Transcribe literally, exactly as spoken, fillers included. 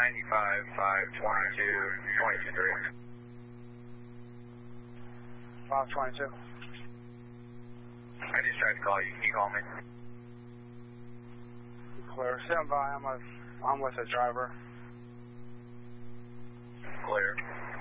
ninety-five, five twenty-two, twenty-two three. five twenty-two. I just tried to call you. Can you call me? Clear. Stand by. I'm, a, I'm with the driver. Clear.